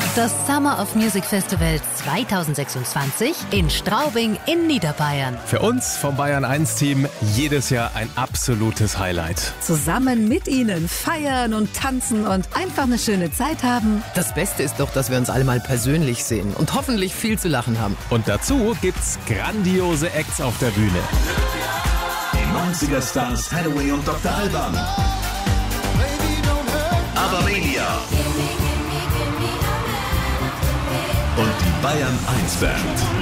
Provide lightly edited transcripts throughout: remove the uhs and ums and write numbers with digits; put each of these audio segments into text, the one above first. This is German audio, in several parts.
Das Summer of Music Festival 2026 in Straubing in Niederbayern. Für uns vom Bayern 1 Team jedes Jahr ein absolutes Highlight. Zusammen mit Ihnen feiern und tanzen und einfach eine schöne Zeit haben. Das Beste ist doch, dass wir uns alle mal persönlich sehen und hoffentlich viel zu lachen haben. Und dazu gibt's grandiose Acts auf der Bühne. Die 90er Stars Hathaway und Dr. Alban. Abermania. Und die Bayern 1 Band.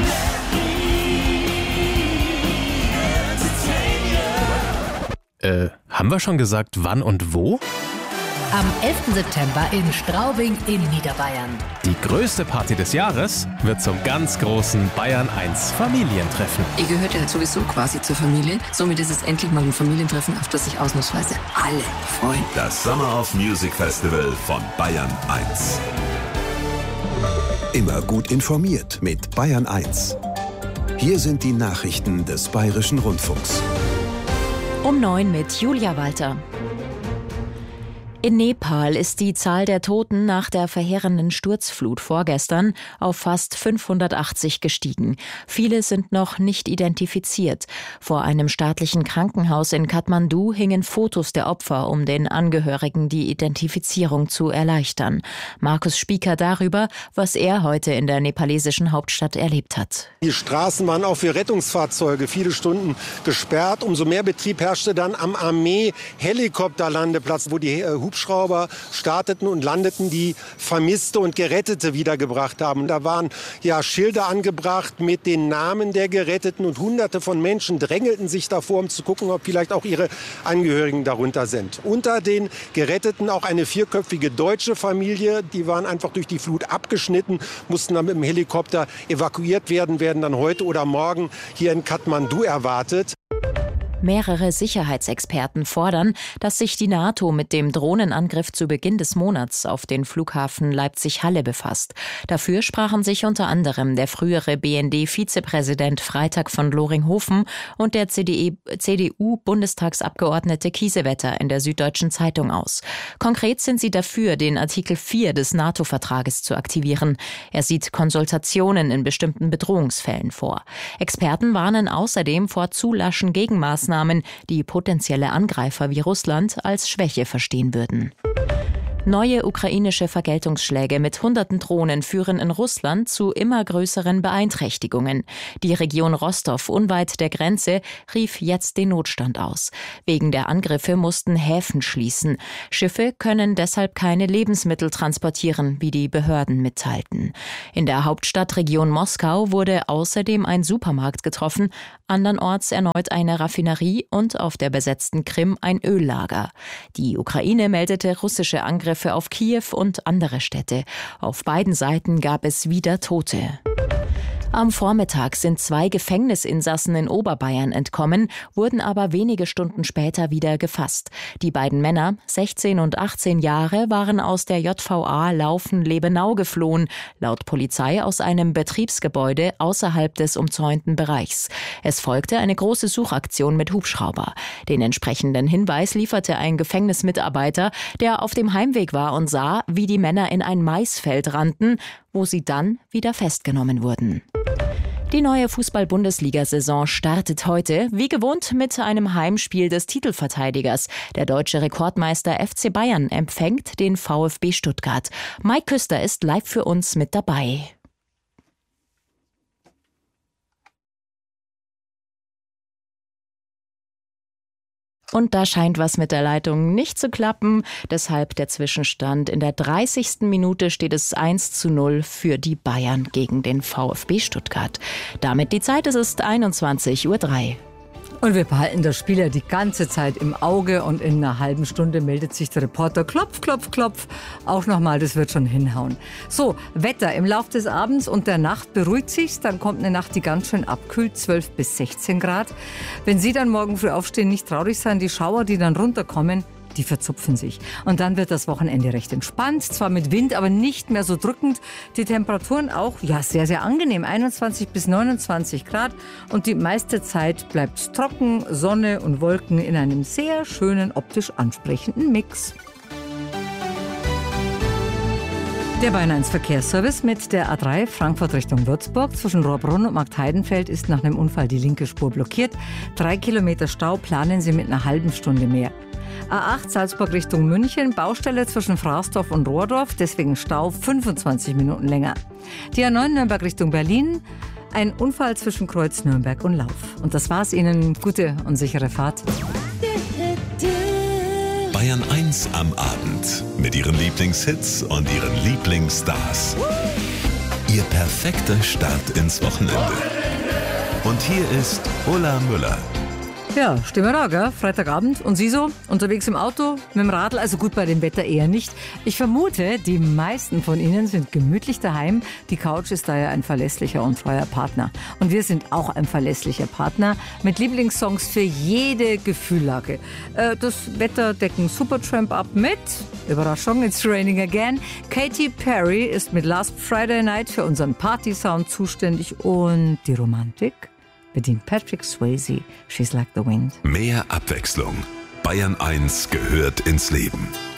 Haben wir schon gesagt, wann und wo? Am 11. September in Straubing in Niederbayern. Die größte Party des Jahres wird zum ganz großen Bayern 1 Familientreffen. Ihr gehört ja sowieso quasi zur Familie. Somit ist es endlich mal ein Familientreffen, auf das sich ausnahmsweise alle freuen. Das Summer of Music Festival von Bayern 1. Immer gut informiert mit Bayern 1. Hier sind die Nachrichten des Bayerischen Rundfunks. Um 9 mit Julia Walter. In Nepal ist die Zahl der Toten nach der verheerenden Sturzflut vorgestern auf fast 580 gestiegen. Viele sind noch nicht identifiziert. Vor einem staatlichen Krankenhaus in Kathmandu hingen Fotos der Opfer, um den Angehörigen die Identifizierung zu erleichtern. Markus Spieker darüber, was er heute in der nepalesischen Hauptstadt erlebt hat. Die Straßen waren auch für Rettungsfahrzeuge viele Stunden gesperrt. Umso mehr Betrieb herrschte dann am Armee-Helikopterlandeplatz, wo die Hubschrauber starteten und landeten, die Vermisste und Gerettete wiedergebracht haben. Da waren Schilder angebracht mit den Namen der Geretteten und Hunderte von Menschen drängelten sich davor, um zu gucken, ob vielleicht auch ihre Angehörigen darunter sind. Unter den Geretteten auch eine 4-köpfige deutsche Familie. Die waren einfach durch die Flut abgeschnitten, mussten dann mit dem Helikopter evakuiert werden dann heute oder morgen hier in Kathmandu erwartet. Mehrere Sicherheitsexperten fordern, dass sich die NATO mit dem Drohnenangriff zu Beginn des Monats auf den Flughafen Leipzig-Halle befasst. Dafür sprachen sich unter anderem der frühere BND-Vizepräsident Freytag von Loringhofen und der CDU-Bundestagsabgeordnete Kiesewetter in der Süddeutschen Zeitung aus. Konkret sind sie dafür, den Artikel 4 des NATO-Vertrages zu aktivieren. Er sieht Konsultationen in bestimmten Bedrohungsfällen vor. Experten warnen außerdem vor zu laschen Gegenmaßnahmen, die potenzielle Angreifer wie Russland als Schwäche verstehen würden. Neue ukrainische Vergeltungsschläge mit hunderten Drohnen führen in Russland zu immer größeren Beeinträchtigungen. Die Region Rostow unweit der Grenze rief jetzt den Notstand aus. Wegen der Angriffe mussten Häfen schließen. Schiffe können deshalb keine Lebensmittel transportieren, wie die Behörden mitteilten. In der Hauptstadtregion Moskau wurde außerdem ein Supermarkt getroffen, andernorts erneut eine Raffinerie und auf der besetzten Krim ein Öllager. Die Ukraine meldete russische Angriffe auf Kiew und andere Städte. Auf beiden Seiten gab es wieder Tote. Am Vormittag sind 2 Gefängnisinsassen in Oberbayern entkommen, wurden aber wenige Stunden später wieder gefasst. Die beiden Männer, 16 und 18 Jahre, waren aus der JVA Laufen-Lebenau geflohen, laut Polizei aus einem Betriebsgebäude außerhalb des umzäunten Bereichs. Es folgte eine große Suchaktion mit Hubschrauber. Den entsprechenden Hinweis lieferte ein Gefängnismitarbeiter, der auf dem Heimweg war und sah, wie die Männer in ein Maisfeld rannten, wo sie dann wieder festgenommen wurden. Die neue Fußball-Bundesliga-Saison startet heute, wie gewohnt, mit einem Heimspiel des Titelverteidigers. Der deutsche Rekordmeister FC Bayern empfängt den VfB Stuttgart. Mike Küster ist live für uns mit dabei. Und da scheint was mit der Leitung nicht zu klappen. Deshalb der Zwischenstand. In der 30. Minute steht es 1:0 für die Bayern gegen den VfB Stuttgart. Damit die Zeit, es ist 21:03 Uhr. Und wir behalten das Spiel ja die ganze Zeit im Auge und in einer halben Stunde meldet sich der Reporter. Klopf, klopf, klopf. Auch nochmal, das wird schon hinhauen. So, Wetter im Laufe des Abends und der Nacht beruhigt sich's. Dann kommt eine Nacht, die ganz schön abkühlt, 12 bis 16 Grad. Wenn Sie dann morgen früh aufstehen, nicht traurig sein. Die Schauer, die dann runterkommen, die verzupfen sich. Und dann wird das Wochenende recht entspannt, zwar mit Wind, aber nicht mehr so drückend. Die Temperaturen auch, sehr, sehr angenehm, 21 bis 29 Grad. Und die meiste Zeit bleibt trocken, Sonne und Wolken in einem sehr schönen, optisch ansprechenden Mix. Der Bayern 1 Verkehrsservice mit der A3 Frankfurt Richtung Würzburg. Zwischen Rohrbrunn und Marktheidenfeld ist nach einem Unfall die linke Spur blockiert. 3 Kilometer Stau planen Sie mit einer halben Stunde mehr. A8 Salzburg Richtung München, Baustelle zwischen Fraßdorf und Rohrdorf, deswegen Stau 25 Minuten länger. Die A9 Nürnberg Richtung Berlin, ein Unfall zwischen Kreuz Nürnberg und Lauf. Und das war's Ihnen. Gute und sichere Fahrt. Bayern 1 am Abend mit ihren Lieblingshits und ihren Lieblingsstars. Ihr perfekter Start ins Wochenende. Und hier ist Ulla Müller. Ja, stehen wir da, gell? Freitagabend. Und Sie so? Unterwegs im Auto? Mit dem Radl? Also gut, bei dem Wetter eher nicht. Ich vermute, die meisten von Ihnen sind gemütlich daheim. Die Couch ist da ja ein verlässlicher und treuer Partner. Und wir sind auch ein verlässlicher Partner mit Lieblingssongs für jede Gefühllage. Das Wetter decken Supertramp ab mit, Überraschung, It's Raining Again. Katy Perry ist mit Last Friday Night für unseren Party-Sound zuständig. Und die Romantik bedient Patrick Swayze, She's Like the Wind. Mehr Abwechslung. Bayern 1 gehört ins Leben.